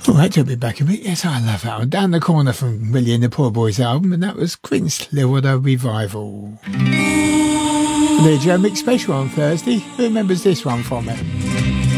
All right, Toby back a bit. Yes, I love that one. Down the Corner from Willie and the Poor Boys album, and that was Quince Lilder Revival. The Joe Mix special on Thursday. Who remembers this one from it?